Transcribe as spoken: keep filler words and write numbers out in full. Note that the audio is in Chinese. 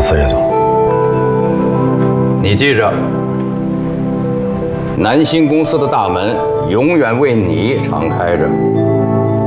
司爷总。 你记着，南星公司的大门永远为你敞开着。